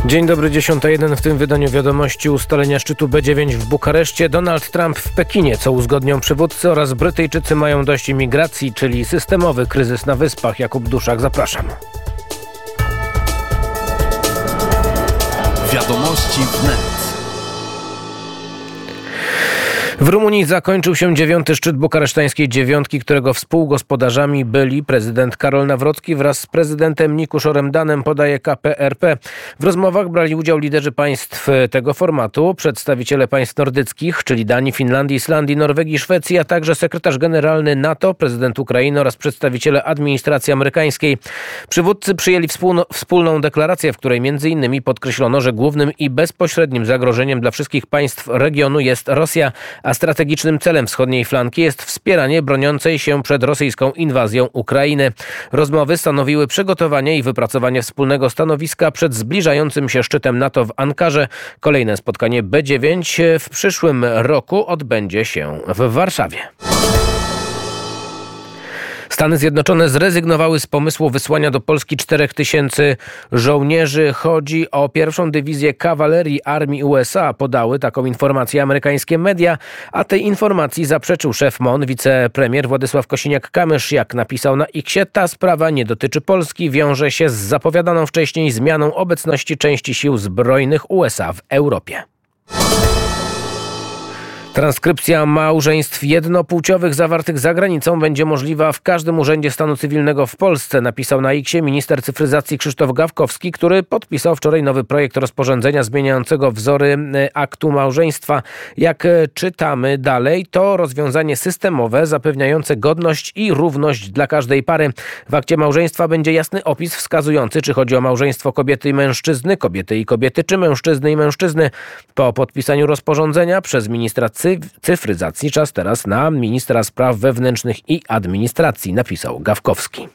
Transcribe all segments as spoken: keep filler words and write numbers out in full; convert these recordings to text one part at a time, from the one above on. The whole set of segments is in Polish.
Dzień dobry, dziesiąta jeden. W tym wydaniu wiadomości ustalenia szczytu B dziewięć w Bukareszcie. Donald Trump w Pekinie, co uzgodnią przywódcy, oraz Brytyjczycy mają dość imigracji, czyli systemowy kryzys na Wyspach. Jakub Duszak, zapraszam. Wiadomości wnet. W Rumunii zakończył się dziewiąty szczyt bukaresztańskiej dziewiątki, którego współgospodarzami byli prezydent Karol Nawrocki wraz z prezydentem Nikuszorem Danem, podaje K P R P. W rozmowach brali udział liderzy państw tego formatu, przedstawiciele państw nordyckich, czyli Danii, Finlandii, Islandii, Norwegii, Szwecji, a także sekretarz generalny NATO, prezydent Ukrainy oraz przedstawiciele administracji amerykańskiej. Przywódcy przyjęli wspólno, wspólną deklarację, w której między innymi podkreślono, że głównym i bezpośrednim zagrożeniem dla wszystkich państw regionu jest Rosja, a strategicznym celem wschodniej flanki jest wspieranie broniącej się przed rosyjską inwazją Ukrainy. Rozmowy stanowiły przygotowanie i wypracowanie wspólnego stanowiska przed zbliżającym się szczytem NATO w Ankarze. Kolejne spotkanie B dziewięć w przyszłym roku odbędzie się w Warszawie. Stany Zjednoczone zrezygnowały z pomysłu wysłania do Polski czterech tysięcy żołnierzy. Chodzi o pierwszą dywizję kawalerii armii U S A. Podały taką informację amerykańskie media, a tej informacji zaprzeczył szef M O N, wicepremier Władysław Kosiniak-Kamysz. Jak napisał na X-ie, ta sprawa nie dotyczy Polski, wiąże się z zapowiadaną wcześniej zmianą obecności części sił zbrojnych U S A w Europie. Transkrypcja małżeństw jednopłciowych zawartych za granicą będzie możliwa w każdym urzędzie stanu cywilnego w Polsce, napisał na X-ie minister cyfryzacji Krzysztof Gawkowski, który podpisał wczoraj nowy projekt rozporządzenia zmieniającego wzory aktu małżeństwa. Jak czytamy dalej, to rozwiązanie systemowe zapewniające godność i równość dla każdej pary. W akcie małżeństwa będzie jasny opis wskazujący, czy chodzi o małżeństwo kobiety i mężczyzny, kobiety i kobiety, czy mężczyzny i mężczyzny. Po podpisaniu rozporządzenia przez ministra cyfryzacji czas teraz na ministra spraw wewnętrznych i administracji, napisał Gawkowski.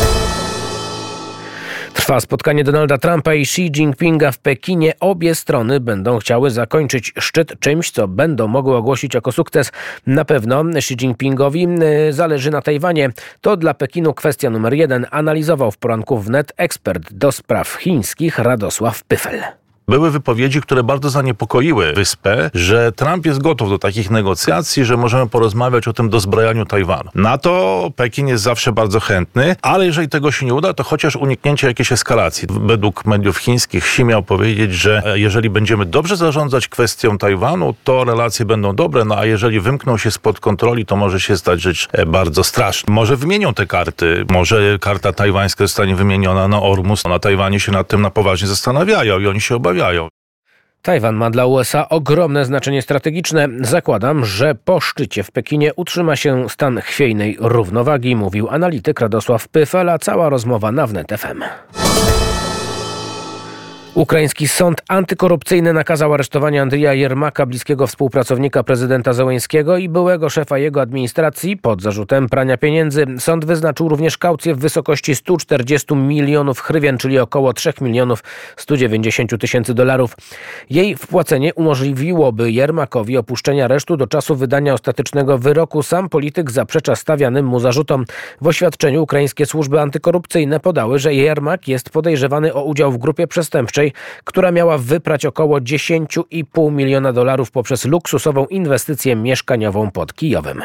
Trwa spotkanie Donalda Trumpa i Xi Jinpinga w Pekinie. Obie strony będą chciały zakończyć szczyt czymś, co będą mogły ogłosić jako sukces. Na pewno Xi Jinpingowi zależy na Tajwanie. To dla Pekinu kwestia numer jeden, analizował w poranku wnet ekspert do spraw chińskich Radosław Pyfel. Były wypowiedzi, które bardzo zaniepokoiły wyspę, że Trump jest gotów do takich negocjacji, że możemy porozmawiać o tym dozbrajaniu Tajwanu. Na to Pekin jest zawsze bardzo chętny, ale jeżeli tego się nie uda, to chociaż uniknięcie jakiejś eskalacji. Według mediów chińskich Xi miał powiedzieć, że jeżeli będziemy dobrze zarządzać kwestią Tajwanu, to relacje będą dobre, no a jeżeli wymkną się spod kontroli, to może się stać rzecz bardzo straszna. Może wymienią te karty, może karta tajwańska zostanie wymieniona na Ormus. Na Tajwanie się nad tym na poważnie zastanawiają i oni się obawiają. Tajwan ma dla U S A ogromne znaczenie strategiczne. Zakładam, że po szczycie w Pekinie utrzyma się stan chwiejnej równowagi, mówił analityk Radosław Pyfel, a cała rozmowa na wnet kropka f m. Ukraiński sąd antykorupcyjny nakazał aresztowanie Andrija Jermaka, bliskiego współpracownika prezydenta Zełenskiego i byłego szefa jego administracji, pod zarzutem prania pieniędzy. Sąd wyznaczył również kaucję w wysokości stu czterdziestu milionów hrywien, czyli około trzech milionów stu dziewięćdziesięciu tysięcy dolarów. Jej wpłacenie umożliwiłoby Jermakowi opuszczenie aresztu do czasu wydania ostatecznego wyroku. Sam polityk zaprzecza stawianym mu zarzutom. W oświadczeniu ukraińskie służby antykorupcyjne podały, że Jermak jest podejrzewany o udział w grupie przestępczej, która miała wyprać około dziesięć i pół miliona dolarów poprzez luksusową inwestycję mieszkaniową pod Kijowem.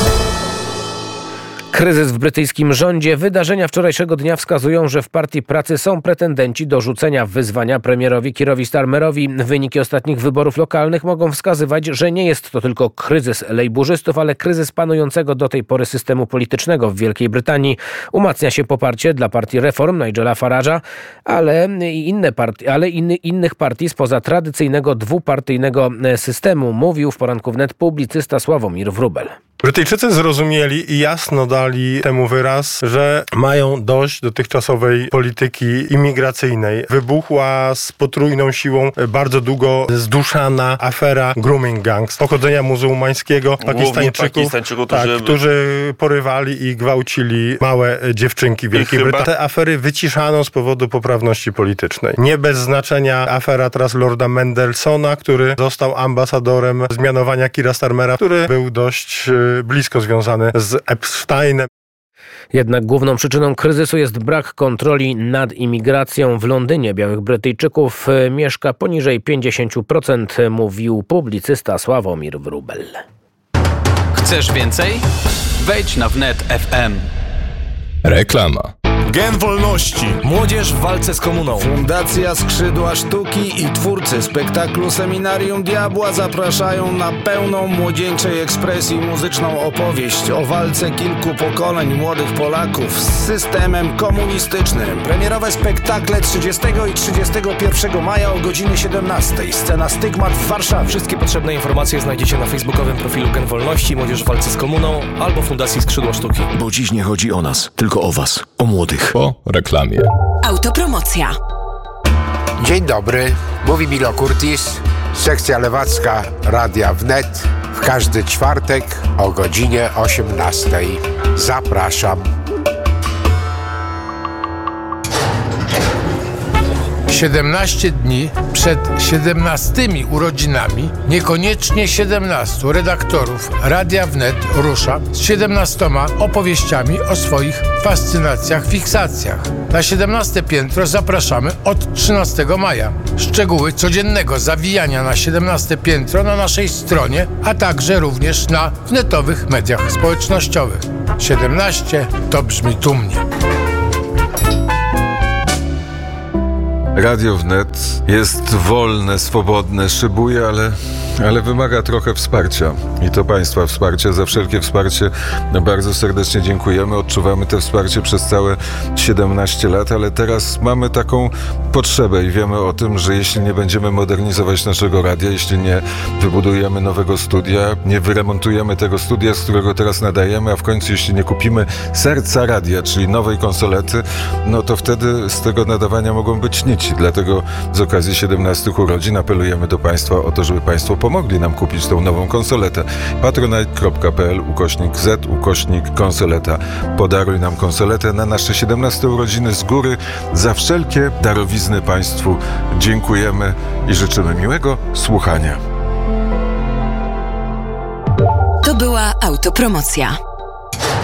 Kryzys w brytyjskim rządzie. Wydarzenia wczorajszego dnia wskazują, że w Partii Pracy są pretendenci do rzucenia wyzwania premierowi Keerowi Starmerowi. Wyniki ostatnich wyborów lokalnych mogą wskazywać, że nie jest to tylko kryzys lejburzystów, ale kryzys panującego do tej pory systemu politycznego w Wielkiej Brytanii. Umacnia się poparcie dla partii Reform Nigela Farage'a, ale, inne partii, ale inny, innych partii spoza tradycyjnego dwupartyjnego systemu, mówił w poranku wnet publicysta Sławomir Wróbel. Brytyjczycy zrozumieli i jasno dali temu wyraz, że mają dość dotychczasowej polityki imigracyjnej. Wybuchła z potrójną siłą bardzo długo zduszana afera grooming gangs pochodzenia muzułmańskiego, Pakistańczyków, Pakistańczyków tak, którzy... którzy porywali i gwałcili małe dziewczynki w Wielkiej chyba... Brytanii. Te afery wyciszano z powodu poprawności politycznej. Nie bez znaczenia afera teraz Lorda Mendelsona, który został ambasadorem zmianowania Keira Starmera, który był dość blisko związany z Epsteinem. Jednak główną przyczyną kryzysu jest brak kontroli nad imigracją. W Londynie białych Brytyjczyków mieszka poniżej pięćdziesiąt procent, mówił publicysta Sławomir Wróbel. Chcesz więcej? Wejdź na wnet kropka ef em. Reklama. Gen Wolności. Młodzież w walce z komuną. Fundacja Skrzydła Sztuki i twórcy spektaklu Seminarium Diabła zapraszają na pełną młodzieńczej ekspresji muzyczną opowieść o walce kilku pokoleń młodych Polaków z systemem komunistycznym. Premierowe spektakle trzydziestego i trzydziestego pierwszego maja o godzinie siedemnastej. Scena Stygmat w Warszawie. Wszystkie potrzebne informacje znajdziecie na facebookowym profilu Gen Wolności, Młodzież w walce z komuną albo Fundacji Skrzydła Sztuki. Bo dziś nie chodzi o nas, tylko o was, o młodych. Po reklamie. Autopromocja. Dzień dobry, mówi Milo Kurtis, sekcja lewacka Radia Wnet. W każdy czwartek o godzinie osiemnastej. Zapraszam. siedemnaście dni przed siedemnastymi urodzinami niekoniecznie siedemnastu redaktorów Radia Wnet rusza z siedemnastoma opowieściami o swoich fascynacjach, fiksacjach. Na siedemnaste piętro zapraszamy od trzynastego maja. Szczegóły codziennego zawijania na siedemnaste piętro na naszej stronie, a także również na wnetowych mediach społecznościowych. siedemnaście to brzmi dumnie. Radio Wnet jest wolne, swobodne, szybuje, ale, ale wymaga trochę wsparcia. I to Państwa wsparcie. Za wszelkie wsparcie bardzo serdecznie dziękujemy. Odczuwamy to wsparcie przez całe siedemnaście lat, ale teraz mamy taką potrzebę i wiemy o tym, że jeśli nie będziemy modernizować naszego radia, jeśli nie wybudujemy nowego studia, nie wyremontujemy tego studia, z którego teraz nadajemy, a w końcu jeśli nie kupimy serca radia, czyli nowej konsolety, no to wtedy z tego nadawania mogą być nici. Dlatego z okazji siedemnastych urodzin apelujemy do Państwa o to, żeby Państwo pomogli nam kupić tą nową konsoletę. patronite kropka pe el ukośnik z ukośnik konsoleta. Podaruj nam konsoletę na nasze siedemnaste urodziny z góry. Za wszelkie darowizny Państwu dziękujemy i życzymy miłego słuchania. To była autopromocja.